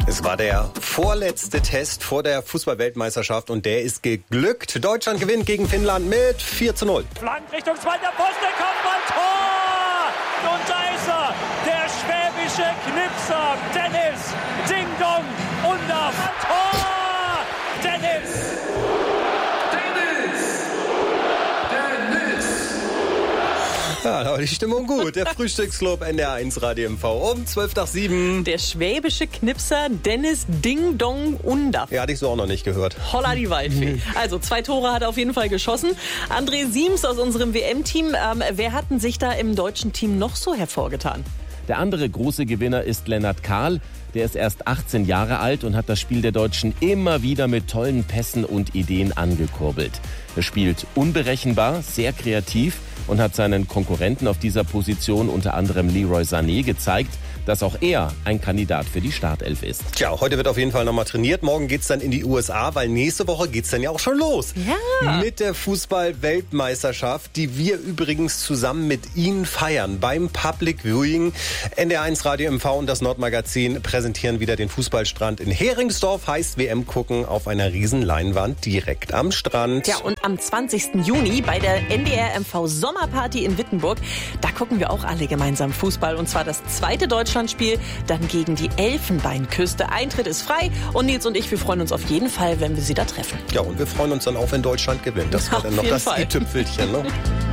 Es war der vorletzte Test vor der Fußball-Weltmeisterschaft und der ist geglückt. Deutschland gewinnt gegen Finnland mit 4:0. Flank Richtung zweiter Pfosten, Kopfball, Tor! Und da ist er, der schwäbische Knipser, Dennis Ding Dong Undaff, Tor! Dennis! Ja, da war die Stimmung gut. Der Frühstücksclub NDR1 Radio MV um 7:12. Der schwäbische Knipser Dennis Ding Dong Undaff. Ja, hatte ich so auch noch nicht gehört. Holla die Waldfee. Also 2 Tore hat er auf jeden Fall geschossen. André Siems aus unserem WM-Team. Wer hat denn sich da im deutschen Team noch so hervorgetan? Der andere große Gewinner ist Lennart Kahl. Der ist erst 18 Jahre alt und hat das Spiel der Deutschen immer wieder mit tollen Pässen und Ideen angekurbelt. Er spielt unberechenbar, sehr kreativ und hat seinen Konkurrenten auf dieser Position, unter anderem Leroy Sané, gezeigt, dass auch er ein Kandidat für die Startelf ist. Tja, heute wird auf jeden Fall nochmal trainiert. Morgen geht's dann in die USA, weil nächste Woche geht's dann ja auch schon los. Ja. Mit der Fußball-Weltmeisterschaft, die wir übrigens zusammen mit Ihnen feiern. Beim Public Viewing. NDR1 Radio MV und das Nordmagazin präsentieren wieder den Fußballstrand in Heringsdorf. Heißt WM gucken auf einer riesen Leinwand direkt am Strand. Ja, und am 20. Juni bei der NDR MV Sommerparty in Wittenburg, da gucken wir auch alle gemeinsam Fußball. Und zwar das zweite Deutschlandspiel, dann gegen die Elfenbeinküste. Eintritt ist frei und Nils und ich, wir freuen uns auf jeden Fall, wenn wir sie da treffen. Ja, und wir freuen uns dann auch, wenn Deutschland gewinnt. Das war dann noch das i-Tüpfelchen, ne?